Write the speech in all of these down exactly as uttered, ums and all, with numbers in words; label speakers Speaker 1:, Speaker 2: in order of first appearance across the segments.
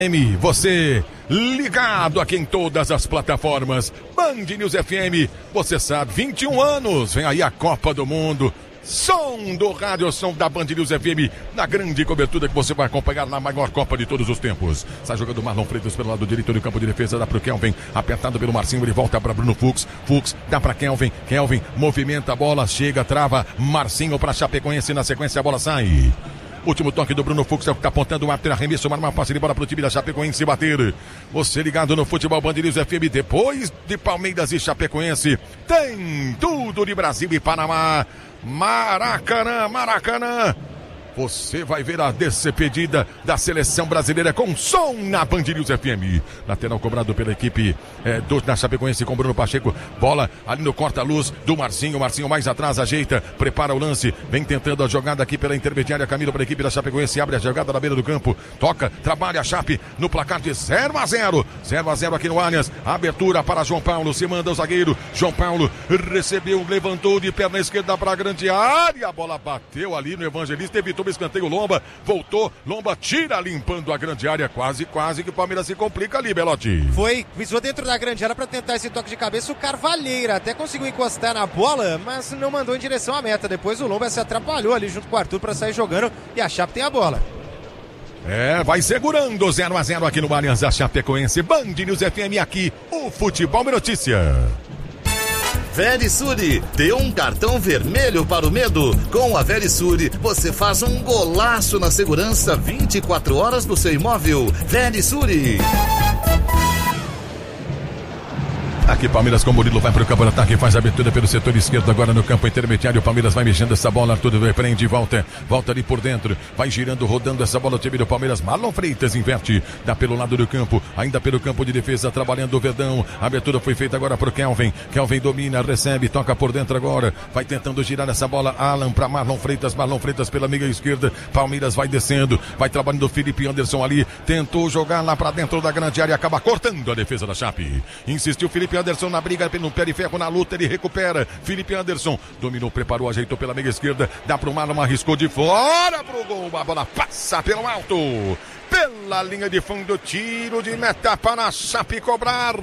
Speaker 1: M, você ligado aqui em todas as plataformas. Band News F M, você sabe, vinte e um anos, vem aí a Copa do Mundo. Som do rádio, som da Band News F M, na grande cobertura que você vai acompanhar na maior Copa de todos os tempos. Sai jogando Marlon Freitas pelo lado direito do campo de defesa, dá pro Kelvin, apertado pelo Marcinho, ele volta para Bruno Fux, Fux dá para Kelvin, Kelvin movimenta a bola, chega, trava, Marcinho para Chapecoense, na sequência a bola sai. Último toque do Bruno Fux, tá apontando o árbitro, arremesso, uma passe de bola pro time da Chapecoense bater. Você ligado no Futebol Band News F M, depois de Palmeiras e Chapecoense, tem tudo de Brasil e Panamá. Maracanã, Maracanã. Você vai ver a despedida da seleção brasileira com som na Band News F M. Lateral cobrado pela equipe é, do, da Chapecoense com Bruno Pacheco. Bola ali no corta-luz do Marcinho. Marcinho mais atrás, ajeita, prepara o lance. Vem tentando a jogada aqui pela intermediária. Camilo para a equipe da Chapecoense. Abre a jogada na beira do campo. Toca, trabalha a Chape no placar de zero a zero. zero a zero aqui no Allianz. Abertura para João Paulo. Se manda o zagueiro. João Paulo recebeu, levantou de perna esquerda para a grande área. A bola bateu ali no Evangelista. Evitou o escanteio. Lomba voltou. Lomba tira limpando a grande área. Quase, quase que o Palmeiras se complica ali, Belotti.
Speaker 2: Foi, visou dentro da grande área para tentar esse toque de cabeça. O Carvalheira até conseguiu encostar na bola, mas não mandou em direção à meta. Depois o Lomba se atrapalhou ali junto com o Arthur para sair jogando e a Chape tem a bola.
Speaker 1: É, vai segurando zero a zero aqui no Allianz, a Chapecoense. Band News F M aqui, o Futebol é Notícia.
Speaker 3: Verisure, dê um cartão vermelho para o medo. Com a Verisure, você faz um golaço na segurança vinte e quatro horas do seu imóvel. Verisure.
Speaker 1: Aqui Palmeiras com Murilo, vai para o campo de ataque, faz a abertura pelo setor esquerdo, agora no campo intermediário. O Palmeiras vai mexendo essa bola, Arthur prende e volta, volta ali por dentro, vai girando, rodando essa bola, o time do Palmeiras. Marlon Freitas inverte, dá pelo lado do campo, ainda pelo campo de defesa, trabalhando o Verdão. A abertura foi feita agora para o Kelvin, Kelvin domina, recebe, toca por dentro agora, vai tentando girar essa bola, Alan para Marlon Freitas, Marlon Freitas pela meia esquerda. Palmeiras vai descendo, vai trabalhando o Felipe Anderson ali, tentou jogar lá para dentro da grande área, acaba cortando a defesa da Chape. Insistiu Felipe Anderson na briga no pé de ferro, na luta, ele recupera. Felipe Anderson dominou, preparou, ajeitou pela meia esquerda, dá pro Marlon, arriscou de fora pro gol, a bola passa pelo alto, pela linha de fundo, tiro de meta para a Chape cobrar.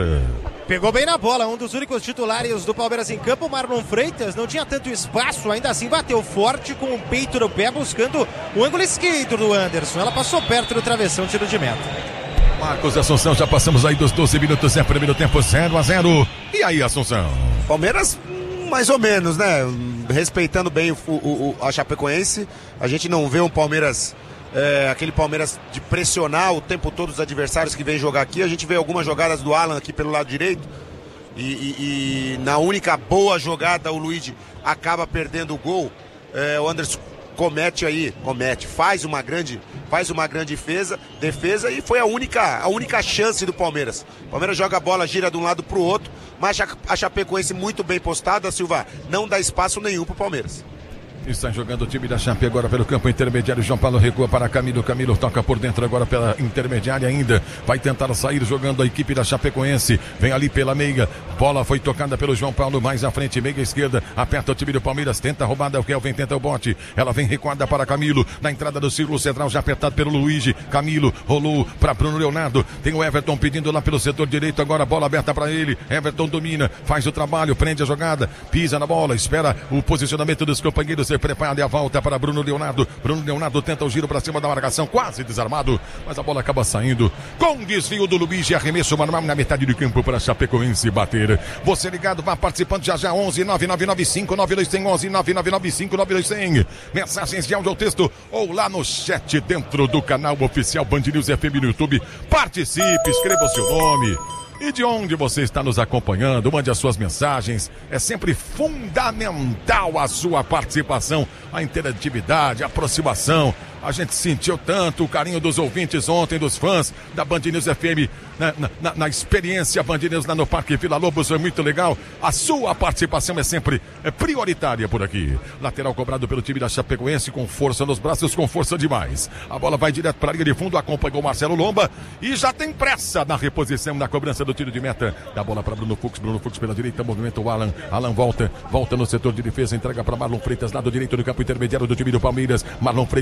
Speaker 2: Pegou bem na bola, um dos únicos titulares do Palmeiras em campo, Marlon Freitas, não tinha tanto espaço, ainda assim bateu forte com o peito no pé, buscando o ângulo esquerdo do Anderson. Ela passou perto do travessão, tiro de meta.
Speaker 1: Marcos Assunção, já passamos aí dos doze minutos, é primeiro tempo, zero a zero. E aí, Assunção?
Speaker 4: Palmeiras, mais ou menos, né? Respeitando bem o, o, a Chapecoense. A gente não vê um Palmeiras, é, aquele Palmeiras de pressionar o tempo todo os adversários que vem jogar aqui. A gente vê algumas jogadas do Alan aqui pelo lado direito. E, e, e na única boa jogada, o Luigi acaba perdendo o gol. É, o Anderson comete aí, comete, faz uma grande, faz uma grande defesa, defesa e foi a única, a única chance do Palmeiras. O Palmeiras joga a bola, gira de um lado pro outro, mas a Chapecoense muito bem postada, Silva, não dá espaço nenhum pro Palmeiras.
Speaker 1: Está jogando o time da Chape agora pelo campo intermediário. João Paulo recua para Camilo. Camilo toca por dentro agora pela intermediária ainda. Vai tentar sair jogando a equipe da Chapecoense. Vem ali pela meia. Bola foi tocada pelo João Paulo mais à frente, meia esquerda. Aperta o time do Palmeiras. Tenta a roubada. O Kelvin tenta o bote. Ela vem recuada para Camilo. Na entrada do círculo central já apertado pelo Luigi. Camilo rolou para Bruno Leonardo. Tem o Everton pedindo lá pelo setor direito. Agora a bola aberta para ele. Everton domina. Faz o trabalho. Prende a jogada. Pisa na bola. Espera o posicionamento dos companheiros. Prepara a volta para Bruno Leonardo. Bruno Leonardo tenta o giro para cima da marcação, quase desarmado, mas a bola acaba saindo com desvio do Luigi, arremesso manual na metade do campo para Chapecoense bater. Você ligado, vá participando já já. Onze nove nove nove cinco nove dois zero zero, onze nove nove nove cinco nove dois zero zero. Mensagens de áudio ou texto ou lá no chat dentro do canal oficial Band News F M no YouTube. Participe, escreva o seu nome e de onde você está nos acompanhando, mande as suas mensagens. É sempre fundamental a sua participação, a interatividade, a aproximação. A gente sentiu tanto o carinho dos ouvintes ontem, dos fãs da Band News F M, na, na, na experiência Band News lá no Parque Vila Lobos, foi muito legal. A sua participação é sempre é prioritária por aqui. Lateral cobrado pelo time da Chapecoense, com força nos braços, com força demais. A bola vai direto para a linha de fundo, acompanhou o Marcelo Lomba e já tem pressa na reposição, na cobrança do tiro de meta. Dá bola para Bruno Fux, Bruno Fux pela direita, movimenta o Alan. Alan volta, volta no setor de defesa, entrega para Marlon Freitas, lado direito do campo intermediário do time do Palmeiras. Marlon Freitas dá para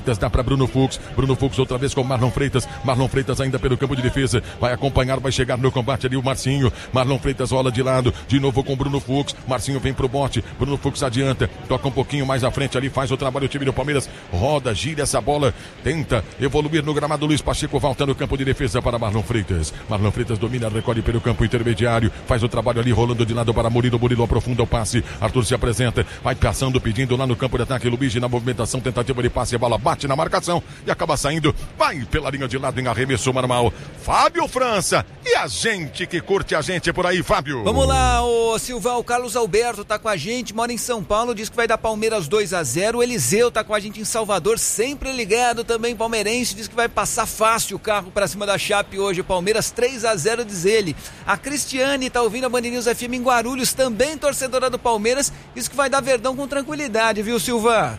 Speaker 1: Bruno Fux, Bruno Fux outra vez com Marlon Freitas, Marlon Freitas ainda pelo campo de defesa, vai acompanhar, vai chegar no combate ali o Marcinho, Marlon Freitas rola de lado, de novo com Bruno Fux, Marcinho vem pro bote, Bruno Fux adianta, toca um pouquinho mais à frente ali, faz o trabalho o time do Palmeiras, roda, gira essa bola, tenta evoluir no gramado, Luiz Pacheco volta no campo de defesa para Marlon Freitas, Marlon Freitas domina, recolhe pelo campo intermediário, faz o trabalho ali rolando de lado para Murilo, Murilo aprofunda o passe, Arthur se apresenta, vai passando, pedindo lá no campo de ataque, Luigi na movimentação, tentativa de passe, a bola bate na marcação e acaba saindo, vai pela linha de lado em arremesso normal, Fábio França, e a gente que curte a gente por aí, Fábio.
Speaker 5: Vamos lá, ô Silvão, o Carlos Alberto tá com a gente, mora em São Paulo, diz que vai dar Palmeiras dois a zero, o Eliseu tá com a gente em Salvador, sempre ligado também, palmeirense, diz que vai passar fácil o carro pra cima da Chape hoje, Palmeiras três a zero, diz ele. A Cristiane tá ouvindo a Band News F M em Guarulhos, também torcedora do Palmeiras, diz que vai dar Verdão com tranquilidade, viu, Silva?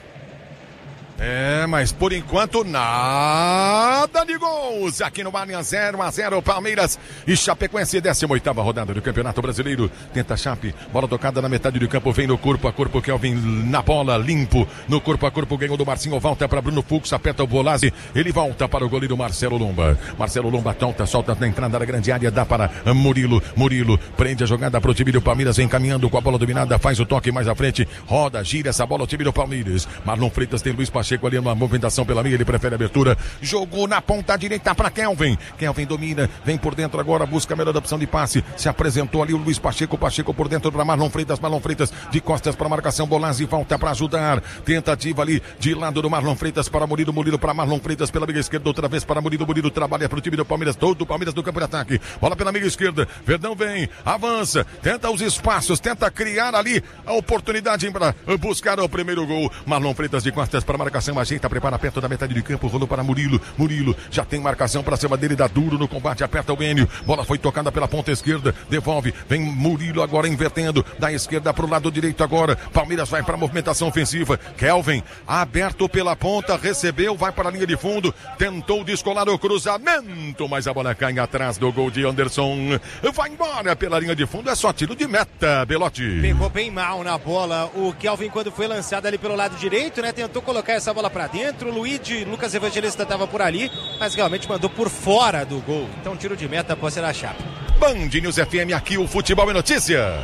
Speaker 1: É, mas por enquanto nada de gols aqui no Allianz, zero a zero Palmeiras e Chapecoense, décima oitava rodada do Campeonato Brasileiro. Tenta a Chape, bola tocada na metade do campo, vem no corpo a corpo, Kelvin na bola, limpo, no corpo a corpo, ganhou do Marcinho, volta para Bruno Fux, aperta o Bolazzi, ele volta para o goleiro Marcelo Lomba, Marcelo Lomba solta, solta na entrada da grande área, dá para Murilo, Murilo prende a jogada para o time do Palmeiras, vem caminhando com a bola dominada, faz o toque mais à frente, roda, gira essa bola o time do Palmeiras, Marlon Freitas tem Luiz Pacheco ali numa movimentação pela meia, ele prefere a abertura, jogou na ponta direita para Kelvin, Kelvin domina, vem por dentro agora, busca a melhor opção de passe, se apresentou ali o Luiz Pacheco, Pacheco por dentro para Marlon Freitas, Marlon Freitas de costas para a marcação, Bolazzi volta para ajudar, tentativa ali de lado do Marlon Freitas para Murilo, Murilo para Marlon Freitas pela meia esquerda, outra vez para Murilo, Murilo trabalha para o time do Palmeiras, todo o Palmeiras do campo de ataque, bola pela meia esquerda, Verdão vem, avança, tenta os espaços, tenta criar ali a oportunidade para buscar o primeiro gol, Marlon Freitas de costas para a marcação, ajeita, prepara perto da metade de campo, rolou para Murilo, Murilo já tem marcação para cima dele, dá duro no combate, aperta o Enio, bola foi tocada pela ponta esquerda, devolve, vem Murilo agora invertendo, da esquerda para o lado direito agora, Palmeiras vai para a movimentação ofensiva, Kelvin aberto pela ponta, recebeu, vai para a linha de fundo, tentou descolar o cruzamento, mas a bola cai atrás do gol de Anderson, vai embora pela linha de fundo, é só tiro de meta, Belotti.
Speaker 2: Pegou bem mal na bola o Kelvin quando foi lançado ali pelo lado direito, né, tentou colocar essa bola para dentro, o Luigi, Lucas Evangelista estava por ali, mas realmente mandou por fora do gol, então tiro de meta pode ser a Chape.
Speaker 1: Band News F M, aqui o Futebol é Notícia.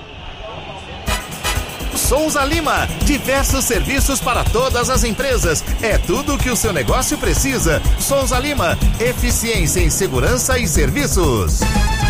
Speaker 3: Souza Lima, diversos serviços para todas as empresas. É tudo o que o seu negócio precisa. Souza Lima, eficiência em segurança e serviços.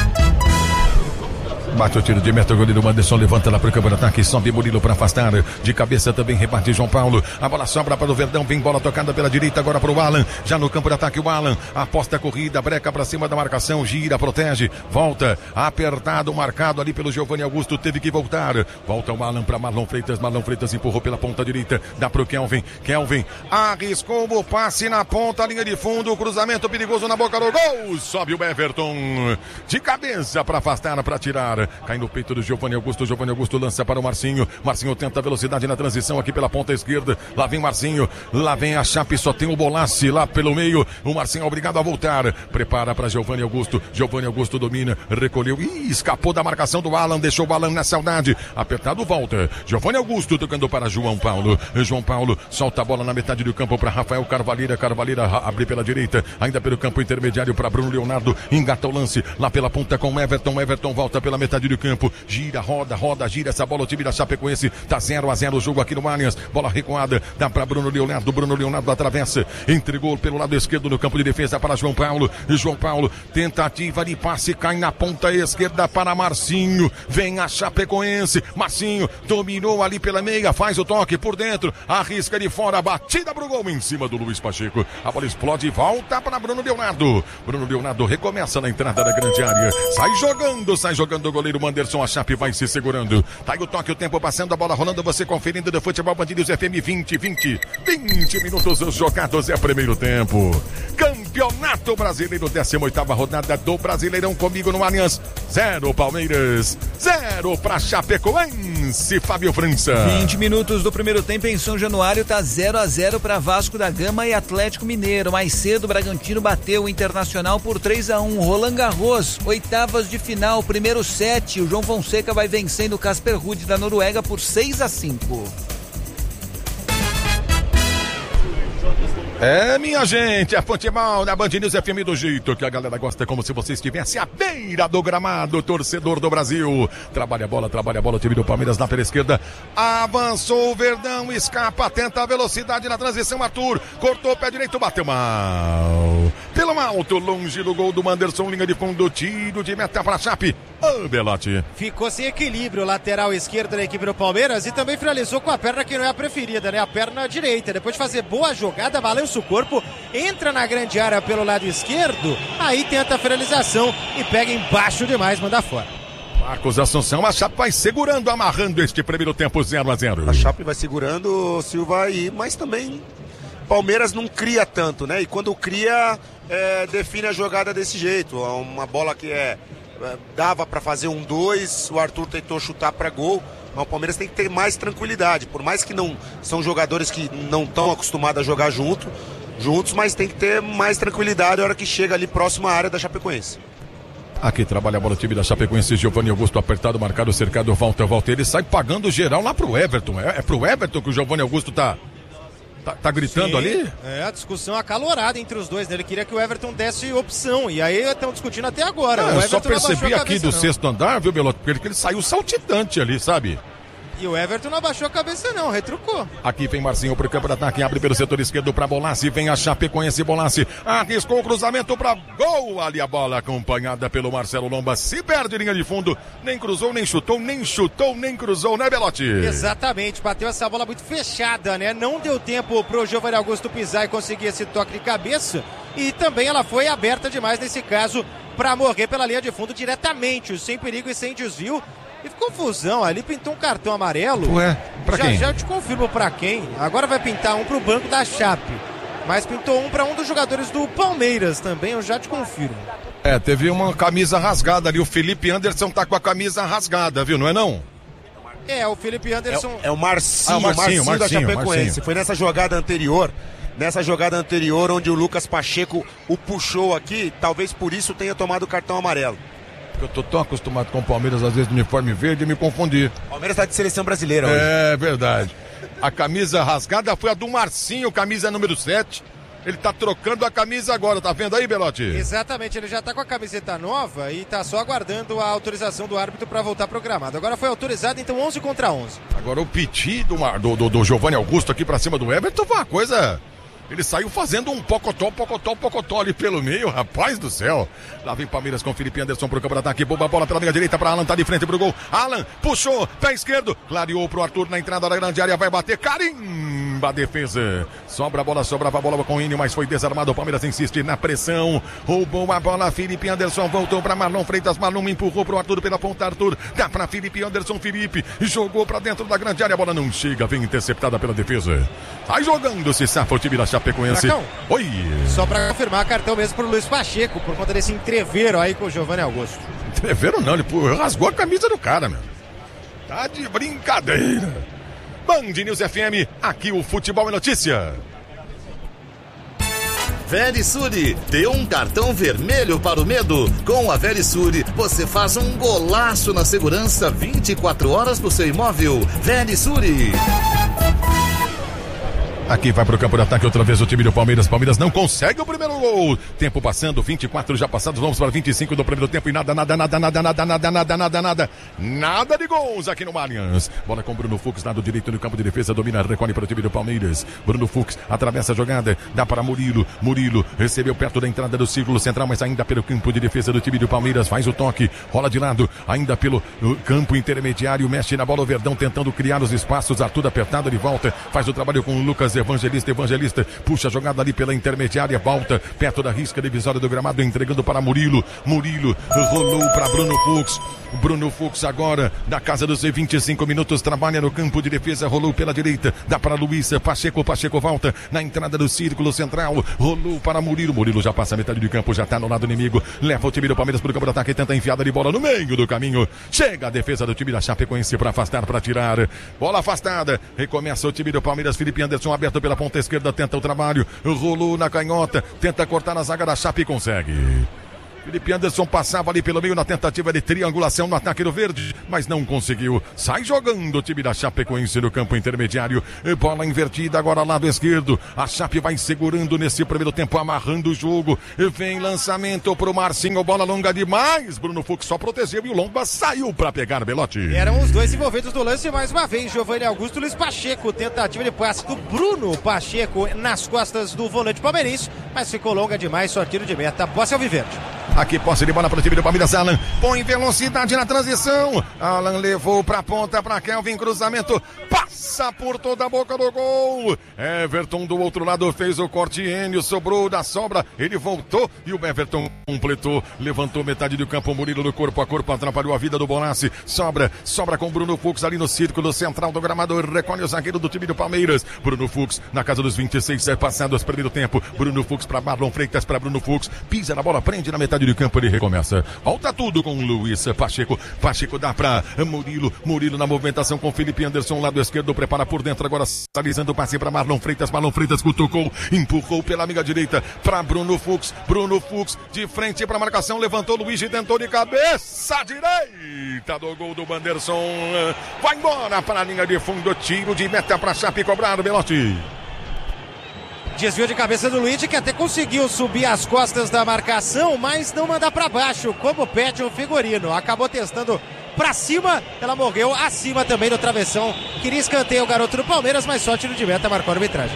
Speaker 1: Bate o tiro de meta, o goleiro Anderson levanta lá para o campo de ataque, sobe Murilo para afastar, de cabeça também rebate João Paulo, a bola sobra para o Verdão, vem bola tocada pela direita agora para o Alan, já no campo de ataque o Alan, aposta a corrida, breca para cima da marcação, gira, protege, volta, apertado, marcado ali pelo Giovanni Augusto, teve que voltar, volta o Alan para Marlon Freitas, Marlon Freitas empurrou pela ponta direita, dá para o Kelvin, Kelvin arriscou o passe na ponta, linha de fundo, cruzamento perigoso na boca do gol, sobe o Everton, de cabeça para afastar, para tirar, cai no peito do Giovanni Augusto, Giovanni Augusto lança para o Marcinho, Marcinho tenta velocidade na transição aqui pela ponta esquerda, lá vem Marcinho, lá vem a Chape, só tem o Bolazzi lá pelo meio, o Marcinho é obrigado a voltar, prepara para Giovanni Augusto, Giovanni Augusto domina, recolheu, ih, escapou da marcação do Alan, deixou o Alan na saudade, apertado, volta, Giovanni Augusto tocando para João Paulo, João Paulo solta a bola na metade do campo para Rafael Carvalheira, Carvalheira abre pela direita, ainda pelo campo intermediário para Bruno Leonardo, engata o lance, lá pela ponta com Everton, Everton volta pela metade do campo, gira, roda, roda, gira essa bola, o time da Chapecoense tá zero a zero o jogo aqui no Allianz, bola recuada, dá para Bruno Leonardo, Bruno Leonardo atravessa, entregou pelo lado esquerdo no campo de defesa para João Paulo, João Paulo, tentativa de passe, cai na ponta esquerda para Marcinho, vem a Chapecoense, Marcinho dominou ali pela meia, faz o toque por dentro, arrisca de fora, batida pro gol em cima do Luiz Pacheco, a bola explode e volta para Bruno Leonardo, Bruno Leonardo recomeça na entrada da grande área, sai jogando, sai jogando o goleiro Anderson, a Chape vai se segurando, tá aí o toque, o tempo passando, a bola rolando, você conferindo do Futebol Band News F M vinte, vinte, vinte minutos jogados, é primeiro tempo, Campeonato Brasileiro, décima oitava rodada do Brasileirão, comigo no Allianz, zero Palmeiras, zero pra Chapecoense, Fábio França.
Speaker 5: vinte minutos do primeiro tempo em São Januário, tá zero a zero para Vasco da Gama e Atlético Mineiro, mais cedo o Bragantino bateu o Internacional por três a um, Roland Garros, oitavas de final, primeiro set, o João Fonseca vai vencendo o Casper Ruud da Noruega por seis a cinco.
Speaker 1: É, minha gente, é futebol da Band News F M do jeito que a galera gosta, como se você estivesse à beira do gramado, torcedor do Brasil. Trabalha a bola, trabalha a bola, o time do Palmeiras na pela esquerda. Avançou o Verdão, escapa, tenta a velocidade na transição, Arthur. Cortou o pé direito, bateu mal. Pelo alto, longe do gol do Manderson, linha de fundo, tiro de meta para a Chape. Ô, Belotti.
Speaker 2: Ficou sem equilíbrio o lateral esquerdo da equipe do Palmeiras e também finalizou com a perna que não é a preferida, né? A perna direita. Depois de fazer boa jogada, balança o corpo, entra na grande área pelo lado esquerdo, aí tenta a finalização e pega embaixo demais, manda fora.
Speaker 1: Marcos Assunção, a Chape vai segurando, amarrando este primeiro tempo zero a zero.
Speaker 4: A Chape vai segurando, Silva, aí, mas também Palmeiras não cria tanto, né? E quando cria, é, define a jogada desse jeito. Uma bola que é, é dava para fazer um dois, o Arthur tentou chutar para gol. Mas o Palmeiras tem que ter mais tranquilidade, por mais que não são jogadores que não estão acostumados a jogar junto, juntos, mas tem que ter mais tranquilidade na hora que chega ali próximo à área da Chapecoense.
Speaker 1: Aqui trabalha a bola o time da Chapecoense, Giovanni Augusto apertado, marcado, cercado, volta, volta, ele sai pagando geral lá pro Everton, é, é pro Everton que o Giovanni Augusto tá, tá, tá gritando. Sim, ali?
Speaker 2: É, a discussão acalorada entre os dois, né? Ele queria que o Everton desse opção, e aí estão discutindo até agora.
Speaker 1: É,
Speaker 2: o
Speaker 1: eu só percebi aqui do
Speaker 2: não.
Speaker 1: sexto andar, viu, Beloto, porque ele saiu saltitante ali, sabe?
Speaker 2: E o Everton não abaixou a cabeça não, retrucou.
Speaker 1: Aqui vem Marcinho pro campo de ataque, abre pelo setor esquerdo pra Bolassi, vem a Chapecoense, Bolassi arriscou o cruzamento pra gol, ali a bola acompanhada pelo Marcelo Lomba, se perde linha de fundo, nem cruzou, nem chutou, nem chutou, nem cruzou, né, Belotti?
Speaker 2: Exatamente, bateu essa bola muito fechada, né, não deu tempo pro Giovanni Augusto pisar e conseguir esse toque de cabeça, e também ela foi aberta demais nesse caso pra morrer pela linha de fundo diretamente, sem perigo e sem desvio. E confusão ali, pintou um cartão amarelo.
Speaker 1: Ué, pra
Speaker 2: já,
Speaker 1: quem?
Speaker 2: Já eu te confirmo pra quem. Agora vai pintar um pro banco da Chape. Mas pintou um pra um dos jogadores do Palmeiras também, eu já te confirmo.
Speaker 1: É, teve uma camisa rasgada ali, o Felipe Anderson tá com a camisa rasgada, viu, não é não?
Speaker 2: É, o Felipe Anderson...
Speaker 4: É, é o Marcinho,
Speaker 1: ah, o Marcinho,
Speaker 4: Marcinho,
Speaker 1: Marcinho
Speaker 4: da Chapecoense.
Speaker 1: Marcinho.
Speaker 4: Foi nessa jogada anterior, nessa jogada anterior onde o Lucas Pacheco o puxou aqui, talvez por isso tenha tomado o cartão amarelo.
Speaker 1: Eu tô tão acostumado com o Palmeiras, às vezes, de uniforme verde, e me confundi.
Speaker 4: O Palmeiras tá de seleção brasileira hoje.
Speaker 1: É verdade. A camisa rasgada foi a do Marcinho, camisa número sete. Ele tá trocando a camisa agora, tá vendo aí, Belotti?
Speaker 2: Exatamente, ele já tá com a camiseta nova e tá só aguardando a autorização do árbitro para voltar pro gramado. Agora foi autorizado, então onze contra onze.
Speaker 1: Agora o piti do, do, do, do Giovanni Augusto aqui pra cima do Everton foi uma coisa... Ele saiu fazendo um pocotó, pocotó, pocotó ali pelo meio, rapaz do céu. Lá vem Palmeiras com Felipe Anderson pro campo de ataque. Boa bola pela linha direita para Alan, tá de frente pro gol. Alan puxou, pé esquerdo, clareou pro Arthur na entrada da grande área, vai bater, carimba a defesa. Sobra a bola, sobrava a bola com o Ínio, mas foi desarmado. O Palmeiras insiste na pressão. Roubou a bola, Felipe Anderson voltou para Marlon Freitas. Marlon empurrou pro Arthur pela ponta. Arthur dá para Felipe Anderson. Felipe jogou para dentro da grande área. A bola não chega, vem interceptada pela defesa. Sai jogando, se safa o time da Chapecoense.
Speaker 2: Bracão.
Speaker 1: Oi.
Speaker 2: Só para confirmar, cartão mesmo pro Luiz Pacheco, por conta desse entreveiro aí com o Giovanni Augusto.
Speaker 1: Entreveiro não, ele pô, rasgou a camisa do cara, meu. Tá de brincadeira. Band News F M, aqui o futebol é notícia.
Speaker 3: Verisure, dê um cartão vermelho para o medo. Com a Verisure, você faz um golaço na segurança vinte e quatro horas do seu imóvel. Verisure.
Speaker 1: Aqui vai pro campo de ataque outra vez o time do Palmeiras. Palmeiras não consegue o primeiro gol. Tempo passando, vinte e quatro já passados. Vamos para vinte e cinco do primeiro tempo e nada, nada, nada, nada, nada, nada, nada, nada, nada. Nada de gols aqui no Allianz. Bola com Bruno Fux, lado direito no campo de defesa. Domina, recolhe para o time do Palmeiras. Bruno Fux atravessa a jogada. Dá para Murilo. Murilo recebeu perto da entrada do círculo central, mas ainda pelo campo de defesa do time do Palmeiras. Faz o toque. Rola de lado. Ainda pelo campo intermediário. Mexe na bola o Verdão tentando criar os espaços. Arthur apertado de volta. Faz o trabalho com o Lucas Evangelista, Evangelista, puxa a jogada ali pela intermediária, volta perto da risca divisória do gramado, entregando para Murilo, Murilo rolou para Bruno Fux, Bruno Fux agora, da casa dos vinte e cinco minutos, trabalha no campo de defesa, rolou pela direita, dá para Luísa, Pacheco, Pacheco volta na entrada do círculo central, rolou para Murilo, Murilo já passa a metade do campo, já está no lado inimigo, leva o time do Palmeiras para o campo de ataque, tenta enfiada de bola no meio do caminho, chega a defesa do time da Chapecoense para afastar, para tirar, bola afastada, recomeça o time do Palmeiras, Felipe Anderson aberto pela ponta esquerda, tenta o trabalho, rolou na canhota, tenta cortar na zaga da Chape e consegue. Felipe Anderson passava ali pelo meio na tentativa de triangulação no ataque do verde, mas não conseguiu. Sai jogando o time da Chapecoense no campo intermediário. Bola invertida agora lado esquerdo. A Chape vai segurando nesse primeiro tempo, amarrando o jogo. Vem lançamento pro Marcinho, bola longa demais. Bruno Fux só protegeu e o Lomba saiu para pegar Belotti.
Speaker 2: Eram os dois envolvidos do lance mais uma vez. Giovanni Augusto e Luiz Pacheco. Tentativa de passe do Bruno Pacheco nas costas do volante palmeirense, mas ficou longa demais, só tiro de meta. Posse Alviverde.
Speaker 1: Aqui posse de bola para o time do Palmeiras. Alan põe velocidade na transição. Alan levou para a ponta para Kelvin, cruzamento, passa por toda a boca do gol. Everton do outro lado fez o corte, Enio sobrou da sobra, ele voltou e o Everton completou, levantou metade do campo, Murilo no corpo a corpo, atrapalhou a vida do Bonassi. Sobra, sobra com Bruno Fux ali no círculo central do gramado, recolhe o zagueiro do time do Palmeiras. Bruno Fux na casa dos vinte e seis passados, primeiro tempo. Bruno Fux para Marlon Freitas, para Bruno Fux, pisa na bola, prende na metade do campo, ele recomeça. Volta tudo com Luiz Pacheco. Pacheco dá pra Murilo. Murilo na movimentação com Felipe Anderson, lado esquerdo, prepara por dentro, agora realizando o passe para Marlon Freitas. Marlon Freitas cutucou, empurrou pela amiga direita para Bruno Fux. Bruno Fux de frente para marcação, levantou Luiz e tentou de cabeça direita do gol do Banderson. Vai embora para a linha de fundo, tiro de meta para Chape cobrado, Belotti.
Speaker 2: Desvio de cabeça do Luiz, que até conseguiu subir as costas da marcação, mas não mandar para baixo, como pede o figurino. Acabou testando para cima, ela morreu acima também do travessão. Queria escanteio o garoto do Palmeiras, mas só tiro de meta, marcou a arbitragem.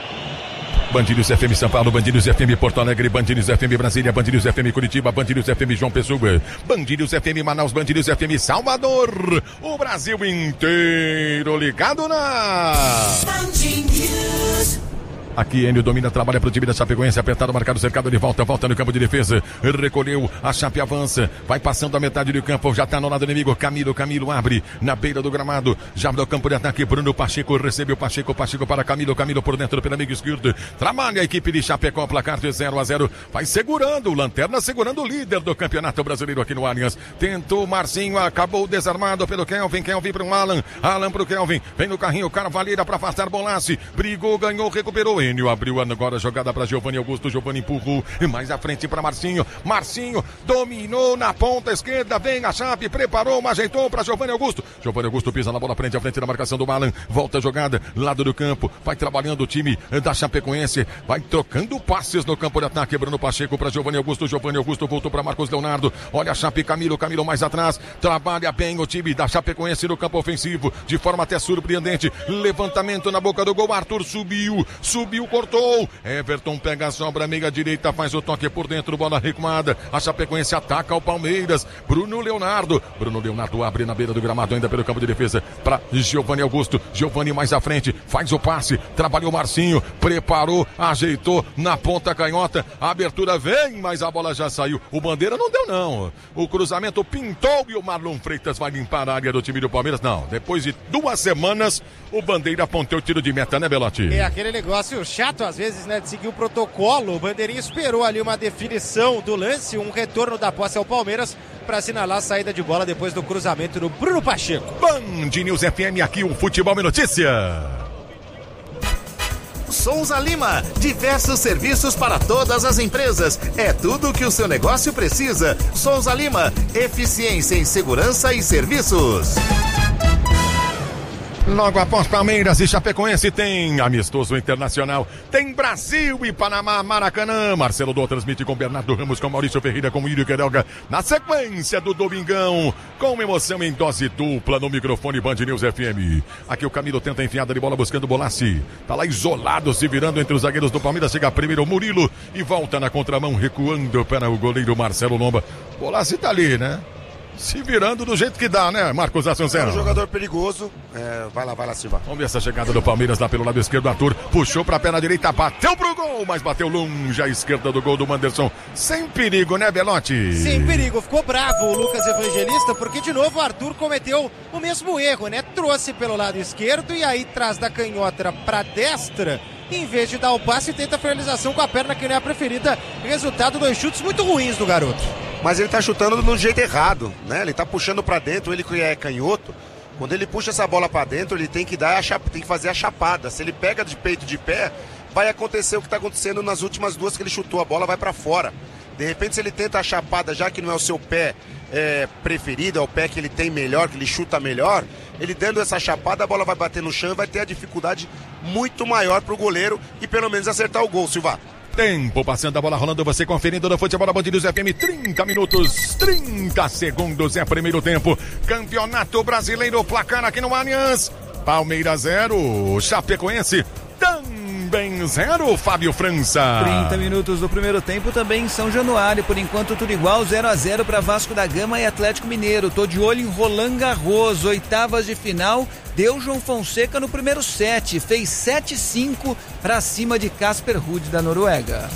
Speaker 1: Band News F M São Paulo, Band News F M Porto Alegre, Band News F M Brasília, Band News F M Curitiba, Band News F M João Pessoa, Band News F M Manaus, Band News F M Salvador. O Brasil inteiro ligado na Band News. Aqui Enio domina, trabalha para o time da Chapecoense, apertado, marcado, cercado de volta, volta no campo de defesa, recolheu, a Chape avança, vai passando a metade do campo, já está no lado inimigo, Camilo, Camilo abre, na beira do gramado, já no campo de ataque, Bruno Pacheco, recebeu Pacheco, Pacheco para Camilo, Camilo por dentro, pela amigo esquerdo, trabalha a equipe de Chapecó, placar de zero a zero, vai segurando, Lanterna segurando o líder do campeonato brasileiro aqui no Allianz, tentou Marcinho, acabou desarmado pelo Kelvin, Kelvin para o Alan, Alan para o Kelvin, vem no carrinho, Carvalheira para afastar Bonassi, brigou, ganhou, recuperou, Enio abriu agora a jogada para Giovanni Augusto, Giovanni empurrou, e mais à frente para Marcinho, Marcinho dominou na ponta esquerda, vem a Chape, preparou, ajeitou para Giovanni Augusto, Giovanni Augusto pisa na bola, prende à frente da marcação do Alan, volta a jogada, lado do campo, vai trabalhando o time da Chapecoense, vai trocando passes no campo de ataque, Bruno Pacheco para Giovanni Augusto, Giovanni Augusto voltou para Marcos Leonardo, olha a Chape, Camilo, Camilo mais atrás, trabalha bem o time da Chapecoense no campo ofensivo, de forma até surpreendente, levantamento na boca do gol, Arthur subiu, subiu, cortou, Everton pega a sobra, meia direita, faz o toque por dentro, bola recuada, a Chapecoense ataca o Palmeiras, Bruno Leonardo, Bruno Leonardo abre na beira do gramado, ainda pelo campo de defesa, para Giovanni Augusto, Giovanni mais à frente, faz o passe, trabalhou Marcinho, preparou, ajeitou na ponta canhota, a abertura vem, mas a bola já saiu, o Bandeira não deu não, o cruzamento pintou e o Marlon Freitas vai limpar a área do time do Palmeiras, não, depois de duas semanas, o Bandeira apontou o tiro de meta, né, Belotti?
Speaker 2: É aquele negócio chato às vezes, né, de seguir o protocolo. O Bandeirinha esperou ali uma definição do lance, um retorno da posse ao Palmeiras para assinalar a saída de bola depois do cruzamento do Bruno Pacheco.
Speaker 1: Band News F M, aqui o Futebol é Notícia.
Speaker 3: Souza Lima, diversos serviços para todas as empresas. É tudo o que o seu negócio precisa. Souza Lima, eficiência em segurança e serviços.
Speaker 1: Logo após Palmeiras e Chapecoense tem amistoso internacional, tem Brasil e Panamá, Maracanã. Marcelo Dô transmite com Bernardo Ramos, com Maurício Ferreira, com Írio Querelga, na sequência do domingão, com emoção em dose dupla no microfone Band News F M. Aqui o Camilo tenta a enfiada de bola buscando Bonassi, tá lá isolado, se virando entre os zagueiros do Palmeiras, chega primeiro o Murilo e volta na contramão, recuando para o goleiro Marcelo Lomba. Bonassi tá ali, né? Se virando do jeito que dá, né, Marcos Assunção?
Speaker 4: É um jogador perigoso. É, vai lá, vai lá, Silva.
Speaker 1: Vamos ver essa chegada do Palmeiras lá pelo lado esquerdo. Arthur puxou pra perna direita, bateu pro gol, mas bateu longe à esquerda do gol do Manderson. Sem perigo, né, Belotti?
Speaker 2: Sem perigo. Ficou bravo o Lucas Evangelista, porque de novo o Arthur cometeu o mesmo erro, né? Trouxe pelo lado esquerdo e aí traz da canhota pra destra. Em vez de dar o passe, tenta a finalização com a perna que não é a preferida. Resultado, dois chutes muito ruins do garoto.
Speaker 4: Mas ele tá chutando do jeito errado, né? Ele tá puxando pra dentro, ele que é canhoto. Quando ele puxa essa bola pra dentro, ele tem que dar a chapa, tem que fazer a chapada. Se ele pega de peito de pé, vai acontecer o que tá acontecendo nas últimas duas que ele chutou, a bola vai pra fora. De repente, se ele tenta a chapada, já que não é o seu pé é, preferido, é o pé que ele tem melhor, que ele chuta melhor, ele dando essa chapada, a bola vai bater no chão e vai ter a dificuldade muito maior pro goleiro e pelo menos acertar o gol, Silva.
Speaker 1: Tempo passando, a bola rolando, você conferindo no Futebol da Band News F M, trinta minutos, trinta segundos é primeiro tempo. Campeonato Brasileiro, placar aqui no Allianz. Palmeiras zero, Chapecoense também zero, Fábio França.
Speaker 5: trinta minutos do primeiro tempo também em São Januário, por enquanto tudo igual, zero a zero para Vasco da Gama e Atlético Mineiro. Tô de olho em Roland Garros, oitavas de final. Deu João Fonseca no primeiro set, fez sete a cinco para cima de Casper Ruud da Noruega.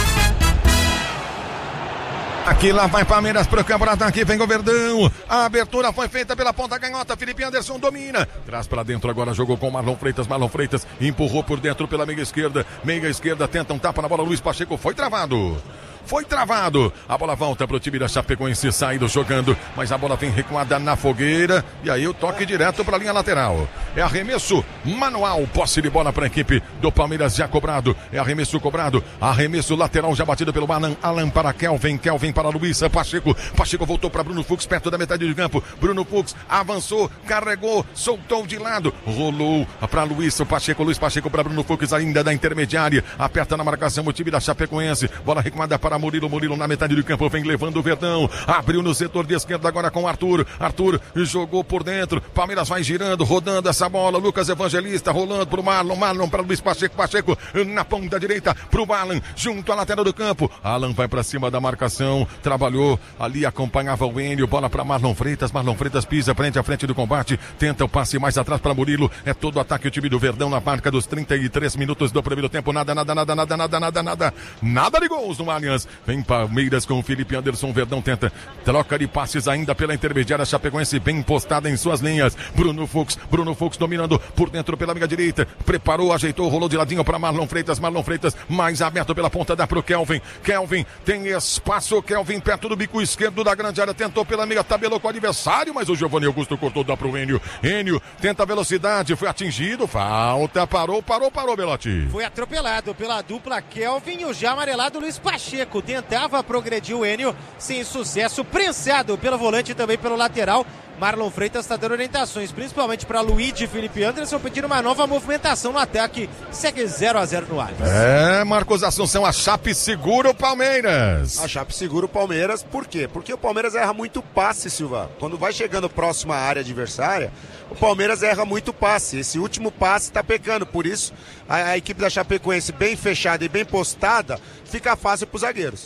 Speaker 1: Aqui lá vai Palmeiras pro campo de ataque, vem o Verdão. A abertura foi feita pela ponta canhota, Felipe Anderson domina. Traz pra dentro agora, jogou com Marlon Freitas, Marlon Freitas empurrou por dentro pela meia esquerda. Meia esquerda tenta um tapa na bola, Luiz Pacheco foi travado. Foi travado, a bola volta pro time da Chapecoense, saindo jogando, mas a bola vem recuada na fogueira, e aí o toque direto pra linha lateral. É arremesso manual, posse de bola pra equipe do Palmeiras já cobrado, é arremesso cobrado, arremesso lateral já batido pelo Alan, Alan para Kelvin, Kelvin para Luiz Pacheco, Pacheco voltou para Bruno Fux, perto da metade de campo, Bruno Fux avançou, carregou, soltou de lado, rolou para Luiz Pacheco, Luiz Pacheco para Bruno Fux ainda da intermediária, aperta na marcação o time da Chapecoense, bola recuada para Murilo, Murilo na metade do campo, vem levando o Verdão, abriu no setor de esquerda agora com Arthur, Arthur jogou por dentro, Palmeiras vai girando, rodando essa bola, Lucas Evangelista rolando pro Marlon, Marlon para Luiz Pacheco, Pacheco na ponta direita pro Alan, junto à lateral do campo, Alan vai para cima da marcação, trabalhou, ali acompanhava o Enio, bola para Marlon Freitas, Marlon Freitas pisa frente a frente do combate, tenta o passe mais atrás para Murilo, é todo o ataque o time do Verdão na marca dos trinta e três minutos do primeiro tempo, nada, nada, nada, nada, nada, nada, nada, nada de gols no Allianz. Vem Palmeiras com o Felipe Anderson, Verdão tenta troca de passes ainda pela intermediária, Chapecoense bem postada em suas linhas, Bruno Fux, Bruno Fux dominando por dentro pela meia direita, preparou, ajeitou, rolou de ladinho para Marlon Freitas, Marlon Freitas mais aberto pela ponta, dá pro Kelvin, Kelvin tem espaço, Kelvin perto do bico esquerdo da grande área, tentou pela meia, tabelou com o adversário, mas o Giovanni Augusto cortou, dá pro Enio, Enio tenta velocidade, foi atingido, falta, parou, parou, parou, Belotti.
Speaker 2: Foi atropelado pela dupla Kelvin e o já amarelado Luiz Pacheco, tentava progredir o Enio, sem sucesso, prensado pelo volante e também pelo lateral. Marlon Freitas está dando orientações, principalmente para Luigi e Felipe Anderson, pedindo uma nova movimentação no ataque. Segue zero a zero no ar.
Speaker 1: É, Marcos Assunção, a Chape segura o Palmeiras.
Speaker 4: A Chape segura o Palmeiras, por quê? Porque o Palmeiras erra muito passe, Silva. Quando vai chegando próximo à área adversária, o Palmeiras erra muito passe. Esse último passe está pecando, por isso a, a equipe da Chapecoense bem fechada e bem postada, fica fácil para os zagueiros.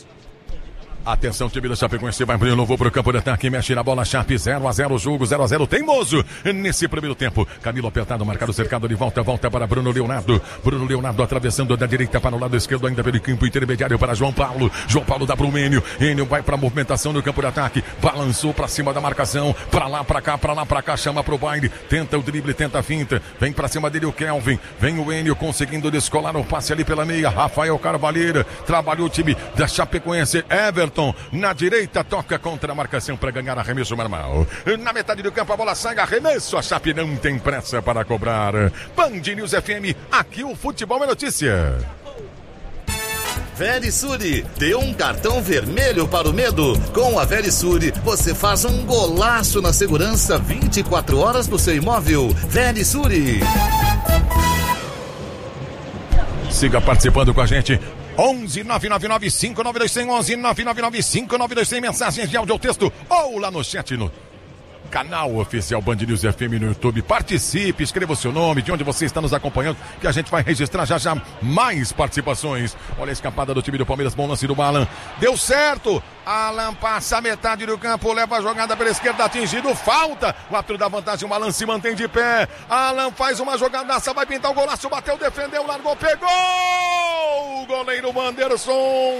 Speaker 1: Atenção, time da Chapecoense vai abrir, louvou pro campo de ataque, mexe na bola, Chape, zero a zero, jogo zero a zero, teimoso nesse primeiro tempo. Camilo apertado, marcado, cercado de volta, volta para Bruno Leonardo. Bruno Leonardo atravessando da direita para o lado esquerdo, ainda pelo campo intermediário para João Paulo. João Paulo dá pro Enio, Enio vai pra movimentação no campo de ataque, balançou pra cima da marcação, pra lá, pra cá, pra lá, pra cá, chama pro baile, tenta o drible, tenta a finta, vem pra cima dele o Kelvin, vem o Enio conseguindo descolar o passe ali pela meia, Rafael Carvalheira, trabalhou o time da Chapecoense, Everton na direita, toca contra a marcação para ganhar arremesso normal. Na metade do campo a bola sai, arremesso, a Chape não tem pressa para cobrar. Band News F M, aqui o futebol é notícia.
Speaker 3: Verisure, dê um cartão vermelho para o medo. Com a Verisure, você faz um golaço na segurança vinte e quatro horas do seu imóvel. Verisure.
Speaker 1: Siga participando com a gente. onze nove nove nove cinco nove dois zero zero onze nove nove nove cinco nove dois zero zero, mensagens de áudio ou texto ou lá no chat no canal oficial Band News F M no YouTube. Participe, escreva o seu nome, de onde você está nos acompanhando, que a gente vai registrar já já mais participações. Olha a escapada do time do Palmeiras, bom lance do Alan, deu certo, Alan passa a metade do campo, leva a jogada pela esquerda, atingido, falta, o árbitro dá vantagem, o Alan se mantém de pé, Alan faz uma jogadaça, vai pintar o golaço, bateu, defendeu, largou, pegou, o goleiro Anderson.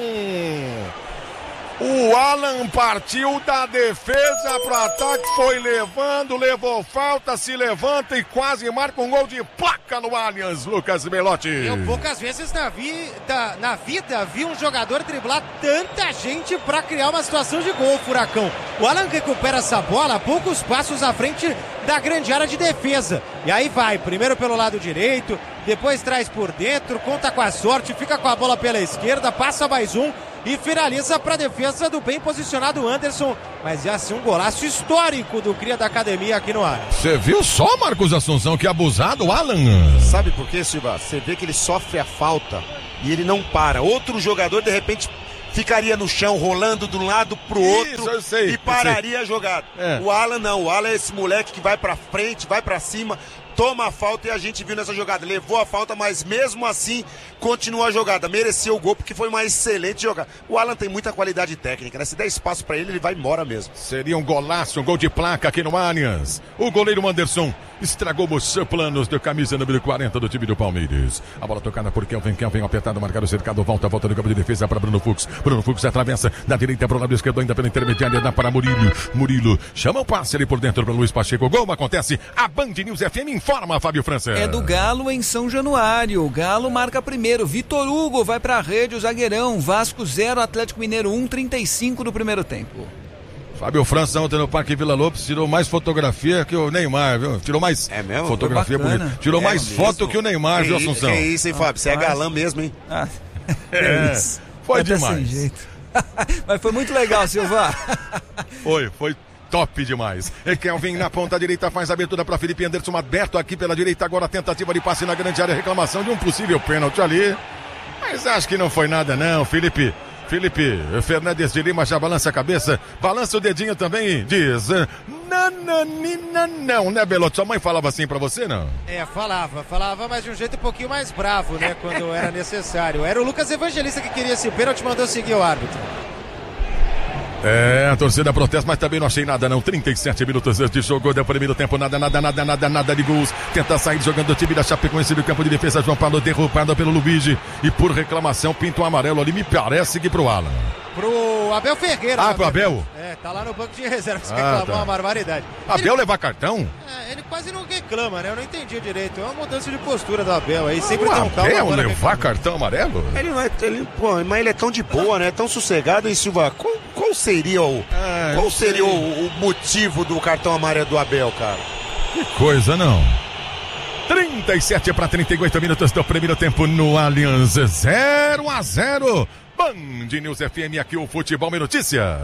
Speaker 1: O Alan partiu da defesa pro ataque, foi levando, levou falta, se levanta e quase marca um gol de placa no Allianz, Lucas Belotti.
Speaker 2: Eu poucas vezes na vida, na vida vi um jogador driblar tanta gente para criar uma situação de gol, Furacão. O Alan recupera essa bola a poucos passos à frente da grande área de defesa. E aí vai, primeiro pelo lado direito, depois traz por dentro, conta com a sorte, fica com a bola pela esquerda, passa mais um e finaliza para a defesa do bem posicionado Anderson, mas já assim um golaço histórico do cria da academia aqui no ar.
Speaker 1: Você viu só, Marcos Assunção, que abusado o Alan?
Speaker 4: Sabe por quê, Silva? Você vê que ele sofre a falta e ele não para. Outro jogador, de repente, ficaria no chão, rolando de um lado pro outro.
Speaker 1: Isso, eu sei,
Speaker 4: e pararia
Speaker 1: eu sei.
Speaker 4: a jogada.
Speaker 1: É.
Speaker 4: O Alan não, o Alan é esse moleque que vai pra frente, vai pra cima, toma a falta, e a gente viu nessa jogada. Levou a falta, mas mesmo assim continua a jogada. Mereceu o gol porque foi uma excelente jogada. O Alan tem muita qualidade técnica, né? Se der espaço pra ele, ele vai embora mesmo.
Speaker 1: Seria um golaço, um gol de placa aqui no Allianz. O goleiro Anderson estragou os planos da camisa número quarenta do time do Palmeiras. A bola tocada por Kelvin, Kelvin apertado, marcado, cercado, volta, volta do campo de defesa para Bruno Fux. Bruno Fux atravessa da direita para o lado esquerdo, ainda pela intermediária, dá para Murilo. Murilo chama o passe ali por dentro para Luiz Pacheco. Gol acontece, a Band News F M informa, Fábio França.
Speaker 5: É do Galo em São Januário. O Galo marca primeiro. Vitor Hugo vai para a rede, o zagueirão. Vasco zero, Atlético Mineiro um, trinta e cinco do primeiro tempo.
Speaker 1: Fábio França ontem no Parque Vila Lobos tirou mais fotografia que o Neymar, viu? Tirou mais
Speaker 4: é mesmo?
Speaker 1: fotografia bonita. Tirou
Speaker 4: é
Speaker 1: mais
Speaker 4: mesmo?
Speaker 1: foto que o Neymar,
Speaker 4: que
Speaker 1: viu, Assunção?
Speaker 4: Que isso, hein, Fábio? Você é galã mesmo, hein?
Speaker 5: Ah,
Speaker 1: é,
Speaker 5: isso.
Speaker 1: Foi
Speaker 5: é
Speaker 1: demais.
Speaker 5: Jeito. Mas foi muito legal, Silva.
Speaker 1: Foi, foi top demais. E Kelvin na ponta direita faz a abertura para Felipe Anderson, aberto aqui pela direita, agora a tentativa de passe na grande área, reclamação de um possível pênalti ali. Mas acho que não foi nada não, Felipe. Felipe Fernandes de Lima já balança a cabeça, balança o dedinho também e diz: nananina não, né, Belotti? Sua mãe falava assim pra você, não?
Speaker 2: É, falava, falava, mas de um jeito um pouquinho mais bravo, né, quando era necessário. Era o Lucas Evangelista que queria esse pênalti, mandou seguir o árbitro.
Speaker 1: É, a torcida protesta, mas também não achei nada não. trinta e sete minutos de jogo, deu primeiro tempo, nada, nada, nada, nada, nada de gols. Tenta sair jogando o time da Chapecoense do campo de defesa. João Paulo derrubado pelo Luigi e por reclamação pinta um amarelo ali, me parece que pro Alan.
Speaker 2: Pro Abel Ferreira.
Speaker 1: Ah, pro Abel?
Speaker 2: É, tá lá no banco de reservas,
Speaker 1: ah,
Speaker 2: reclamou
Speaker 1: tá.
Speaker 2: uma barbaridade.
Speaker 1: Abel
Speaker 2: ele,
Speaker 1: levar cartão?
Speaker 2: É, ele quase não reclama, né? Eu não entendi direito. É uma mudança de postura do Abel aí, sempre
Speaker 1: o
Speaker 2: tem um tal.
Speaker 1: Abel levar cartão amarelo?
Speaker 4: Ele não é, ele, pô, mas ele é tão de boa, né? Tão sossegado, hein, Silva? Qual, qual seria o, ah, qual seria o, o motivo do cartão amarelo do Abel, cara?
Speaker 1: Que coisa, não? trinta e sete para trinta e oito minutos do primeiro tempo no Allianz, zero a zero. Band News F M, aqui o Futebol é Notícia.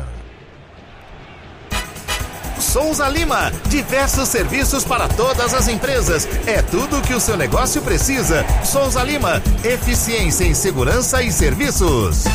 Speaker 3: Souza Lima, diversos serviços para todas as empresas. É tudo o que o seu negócio precisa. Souza Lima, eficiência em segurança e serviços.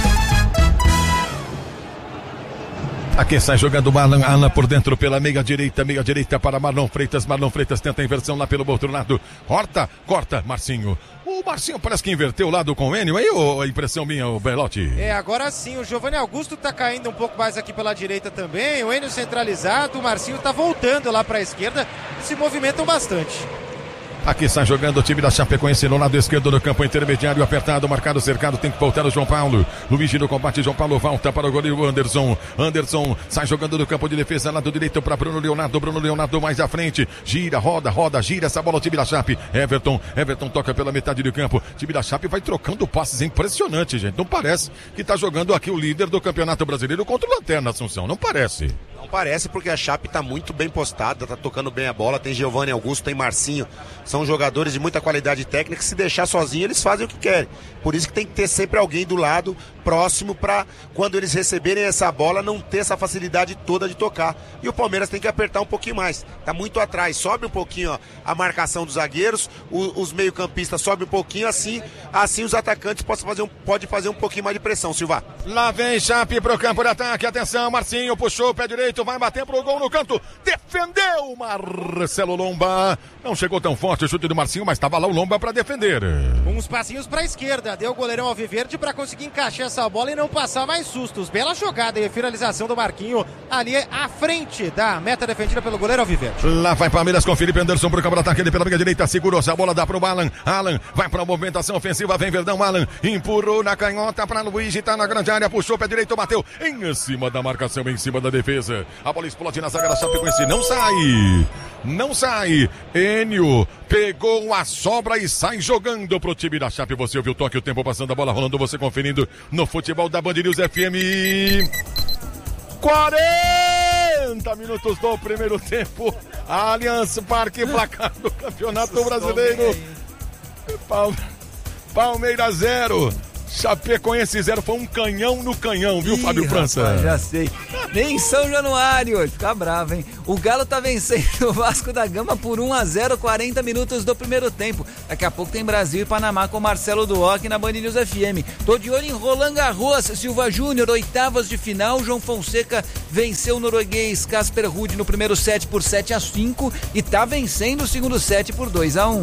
Speaker 1: Aqui sai jogando o Alan, Alan por dentro pela meia direita, meia direita para Marlon Freitas, Marlon Freitas tenta a inversão lá pelo outro lado, corta, corta, Marcinho. O Marcinho parece que inverteu o lado com o Enio, aí ou a impressão minha, o Belotti?
Speaker 2: É, agora sim, o Giovanni Augusto tá caindo um pouco mais aqui pela direita também, o Enio centralizado, o Marcinho tá voltando lá pra esquerda, se movimentam bastante.
Speaker 1: Aqui sai jogando o time da Chapecoense no lado esquerdo do campo intermediário, apertado, marcado, cercado, tem que voltar o João Paulo. Luigi no combate, João Paulo volta para o goleiro Anderson. Anderson sai jogando do campo de defesa, lado direito para Bruno Leonardo. Bruno Leonardo mais à frente, gira, roda, roda, gira essa bola, o time da Chape. Everton, Everton toca pela metade do campo. O time da Chape vai trocando passes, é impressionante, gente. Não parece que tá jogando aqui o líder do Campeonato Brasileiro contra o Lanterna, Assunção, não parece.
Speaker 4: Não parece, porque a Chape tá muito bem postada, tá tocando bem a bola, tem Giovanni Augusto, tem Marcinho, são jogadores de muita qualidade técnica, que se deixar sozinho eles fazem o que querem. Por isso que tem que ter sempre alguém do lado, próximo, para quando eles receberem essa bola, não ter essa facilidade toda de tocar. E o Palmeiras tem que apertar um pouquinho mais, tá muito atrás, sobe um pouquinho ó, a marcação dos zagueiros, o, os meio-campistas sobe um pouquinho, assim, assim os atacantes podem fazer, um, pode fazer um pouquinho mais de pressão, Silva.
Speaker 1: Lá vem Chape pro campo de ataque, atenção, Marcinho puxou o pé direito, vai bater pro gol no canto, defendeu Marcelo Lomba, não chegou tão forte o chute do Marcinho, mas estava lá o Lomba para defender.
Speaker 2: Uns passinhos pra esquerda, deu o goleirão Alviverde para conseguir encaixar essa bola e não passar mais sustos. Bela jogada e finalização do Marquinho ali à frente da meta defendida pelo goleiro Alviverde.
Speaker 1: Lá vai Palmeiras com Felipe Anderson pro campo de ataque, ele pela meia direita, segurou essa bola, dá pro Alan, Alan vai pra movimentação ofensiva, vem Verdão, Alan empurrou na canhota pra Luigi, tá na grande área, puxou o pé direito, bateu em cima da marcação, em cima da defesa. A bola explode na zaga da Chapecoense, não sai, não sai. Enio pegou a sobra e sai jogando pro time da Chape. Você ouviu o toque, o tempo passando, a bola rolando, você conferindo no futebol da Band News F M. quarenta minutos do primeiro tempo. Allianz Parque, placar do Campeonato Brasileiro. Palmeiras zero. Chapecoense zero, foi um canhão no canhão, viu, Ih, Fábio França?
Speaker 5: Rapaz, já sei. Nem em São Januário, fica bravo, hein? O Galo tá vencendo o Vasco da Gama por um a zero, quarenta minutos do primeiro tempo. Daqui a pouco tem Brasil e Panamá com Marcelo Duoc na Band News F M. Tô de olho em Roland Garros, Silva Júnior, oitavas de final. João Fonseca venceu o norueguês Casper Ruud no primeiro set por sete a cinco e tá vencendo o segundo set por dois a um.